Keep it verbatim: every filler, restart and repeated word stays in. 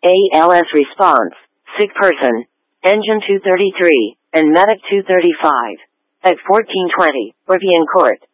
A L S response, sick person, engine two thirty-three, and medic two thirty-five. At fourteen twenty, or be in court.